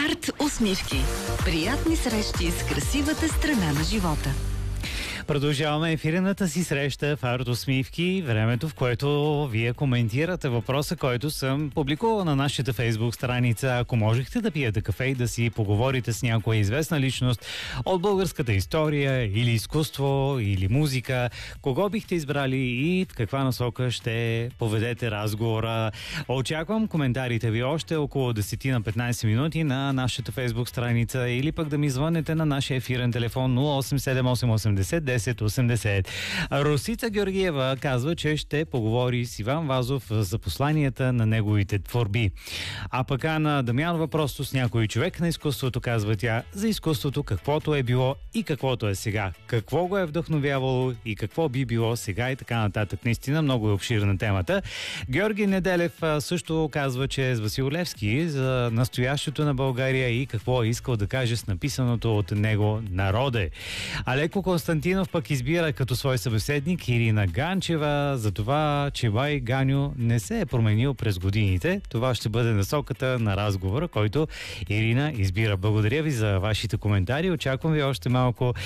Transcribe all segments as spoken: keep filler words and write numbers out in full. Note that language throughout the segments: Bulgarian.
Арт усмивки. Приятни срещи с красивата страна на живота. Продължаваме ефирната си среща в Арт усмивки, времето, в което вие коментирате въпроса, който съм публикувал на нашата фейсбук страница. Ако можехте да пиете кафе и да си поговорите с някоя известна личност от българската история или изкуство, или музика, кого бихте избрали и в каква насока ще поведете разговора? Очаквам коментарите ви още около десет на петнайсет минути на нашата фейсбук страница или пък да ми звънете на нашия ефирен телефон нула осем седем осем осемдесет десет осемдесет. Росица Георгиева казва, че ще поговори с Иван Вазов за посланията на неговите творби. А пък Ана Дамянова просто с някой човек на изкуството, казва тя, за изкуството каквото е било и каквото е сега. Какво го е вдъхновявало и какво би било сега и така нататък. Наистина много е обширна темата. Георги Неделев също казва, че е с Васил Левски за настоящето на България и какво е искал да каже с написаното от него народе. Алеко Константинов пък избира като свой събеседник Ирина Ганчева за това, че бай Ганю не се е променил през годините. Това ще бъде насоката на разговора, който Ирина избира. Благодаря ви за вашите коментари. Очаквам ви още малко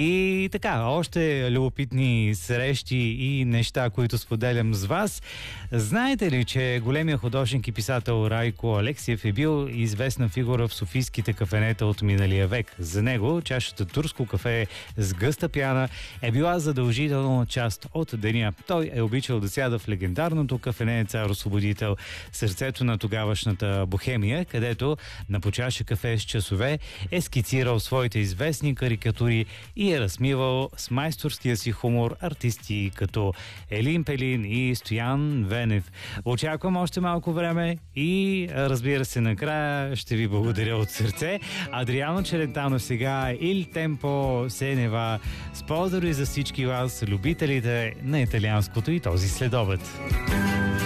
и така, още любопитни срещи и неща, които споделям с вас. Знаете ли, че големия художник и писател Райко Алексиев е бил известна фигура в софийските кафенета от миналия век? За него чашата турско кафе с гъста пяна е била задължителна част от деня. Той е обичал да сяда в легендарното кафене Цар Освободител, сърцето на тогавашната Бохемия, където на по чаша кафе с часове е скицирал своите известни карикатури и е размивал с майсторския си хумор артисти като Елин Пелин и Стоян Венев. Очаквам още малко време и разбира се, накрая ще ви благодаря от сърце. Адриано Челентано сега Il Tempo se ne va. С поздрави за всички вас, любителите на италианското и този следобед.